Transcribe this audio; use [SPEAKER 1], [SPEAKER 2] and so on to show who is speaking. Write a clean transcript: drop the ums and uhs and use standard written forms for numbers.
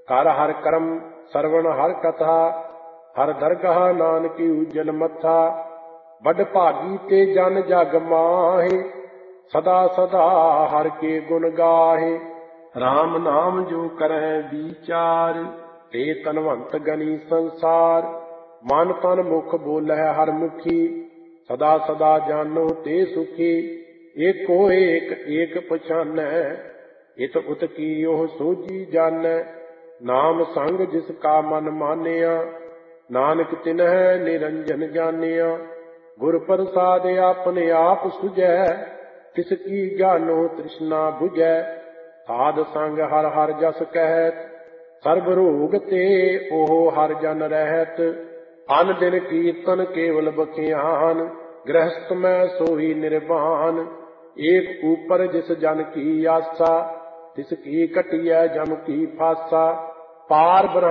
[SPEAKER 1] कर हर करम सरवण हर कथा, हर दरगाह नानकी उज्जल मथा। बड़ भागी ते जन जग माहे, सदा सदा हर के गुण गाहे। राम नाम जो करह विचार, ते तनवंत गनी संसार। मन तन मुख बोलह हर मुखी, सदा सदा जानो ते सुखी। एको एक एक पछानੈ, इत उत की ओह सोझी जानੈ। नाम संग जिसका मन मानिया, नानक तिन्ह निरंजन जानिया। गुर प्रसाद अपने आप सुझै, तिसकी जानो तृष्णा बुझै। साध संग हर हर जस कहत, सर्ब रोग ते ओह हर जन रहत। अन दिन कीर्तन केवल बखियान, गृहस्थ में सोई निर्वाण। एक ऊपर जिस जन की आसा, तिसकी कटिया जम की फासा। पार